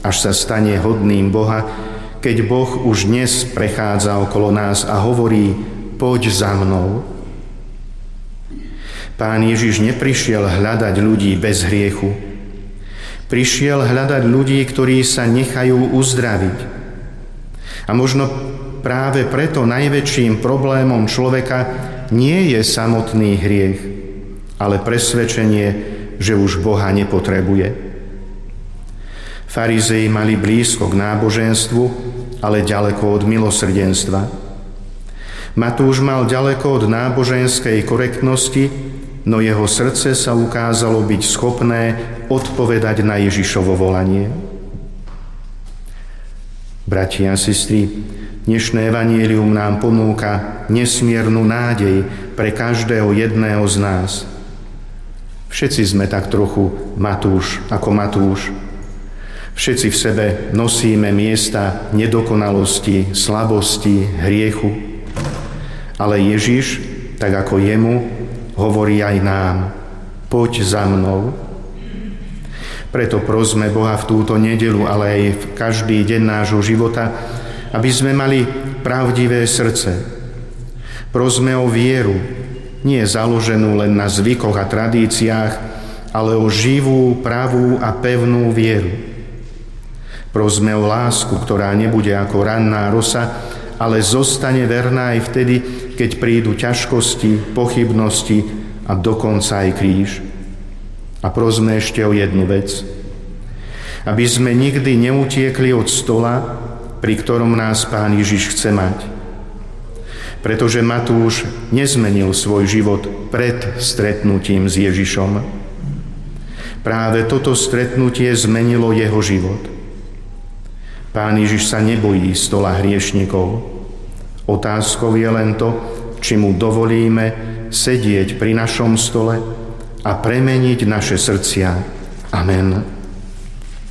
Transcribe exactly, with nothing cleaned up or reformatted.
až sa stane hodným Boha, keď Boh už dnes prechádza okolo nás a hovorí: poď za mnou. Pán Ježiš neprišiel hľadať ľudí bez hriechu. Prišiel hľadať ľudí, ktorí sa nechajú uzdraviť. A možno práve preto najväčším problémom človeka nie je samotný hriech, ale presvedčenie, že už Boha nepotrebuje. Farizei mali blízko k náboženstvu, ale ďaleko od milosrdenstva. Matúš mal ďaleko od náboženskej korektnosti, no jeho srdce sa ukázalo byť schopné odpovedať na Ježišovo volanie. Bratia a sestry, dnešné evanjelium nám ponúka nesmiernu nádej pre každého jedného z nás. Všetci sme tak trochu Matúš ako Matúš. Všetci v sebe nosíme miesta nedokonalosti, slabosti, hriechu. Ale Ježiš, tak ako jemu, hovorí aj nám: poď za mnou. Preto prosme Boha v túto nedeľu, ale aj v každý deň nášho života, aby sme mali pravdivé srdce. Prosme o vieru, nie založenú len na zvykoch a tradíciách, ale o živú, pravú a pevnú vieru. Prosme o lásku, ktorá nebude ako ranná rosa, ale zostane verná aj vtedy, keď prídu ťažkosti, pochybnosti a dokonca aj kríž. A prosme ešte o jednu vec. Aby sme nikdy neutiekli od stola, pri ktorom nás Pán Ježiš chce mať. Pretože Matúš nezmenil svoj život pred stretnutím s Ježišom. Práve toto stretnutie zmenilo jeho život. Pán Ježiš sa nebojí stola hriešnikov. Otázkou je len to, či mu dovolíme sedieť pri našom stole a premeniť naše srdcia. Amen.